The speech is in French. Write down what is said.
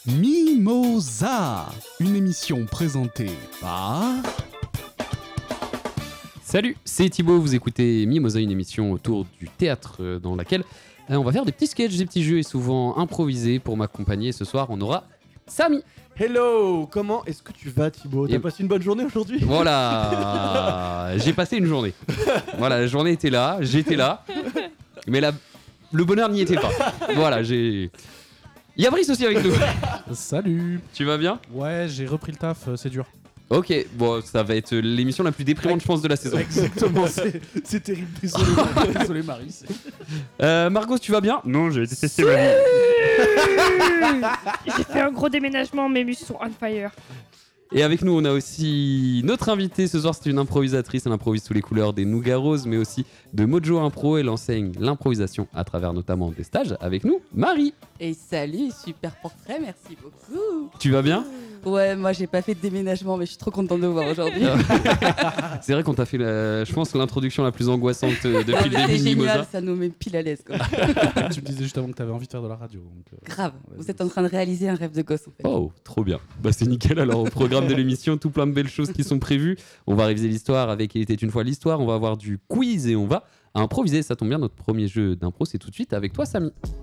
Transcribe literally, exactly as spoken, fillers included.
Mimosa, une émission présentée par... Salut, c'est Thibaut, vous écoutez Mimosa, une émission autour du théâtre dans laquelle euh, on va faire des petits sketchs, des petits jeux et souvent improvisés. Pour m'accompagner ce soir, on aura Samy. Hello, comment est-ce que tu vas Thibaut? T'as Et- passé une bonne journée aujourd'hui? Voilà, j'ai passé une journée. Voilà, la journée était là, j'étais là, mais la... le bonheur n'y était pas. Voilà, j'ai... Il y a Brice aussi avec nous. Salut. Tu vas bien? Ouais, j'ai repris le taf, euh, c'est dur. Ok, bon, ça va être l'émission la plus déprimante, je pense, de la saison. Exactement, c'est, c'est terrible. Désolé, désolé Marie. c'est- Euh, Margot, tu vas bien? Non, j'ai détesté ma vie. J'ai fait un gros déménagement, mes muscles sont on fire. Et avec nous, on a aussi notre invitée ce soir, c'est une improvisatrice, elle improvise sous les couleurs des Nougat Roses, mais aussi de Mojo Impro. Elle enseigne l'improvisation à travers notamment des stages. Avec nous, Marie. Et salut, super portrait, merci beaucoup. Tu vas bien? Ouais, moi j'ai pas fait de déménagement, mais je suis trop contente de vous voir aujourd'hui. C'est vrai qu'on t'a fait, la- je pense, l'introduction la plus angoissante euh, depuis le C'est début de génial, Mimosa. ça nous met pile à l'aise. Quoi. Tu me disais juste avant que t'avais envie de faire de la radio. donc, euh, Grave, ouais, vous êtes en train de réaliser un rêve de gosse en fait. Oh, trop bien. Bah c'est nickel. Alors au programme de l'émission, tout plein de belles choses qui sont prévues. On va réviser l'histoire avec Il était une fois l'histoire. On va avoir du quiz et on va improviser. Ça tombe bien, notre premier jeu d'impro, c'est tout de suite avec toi, Samy.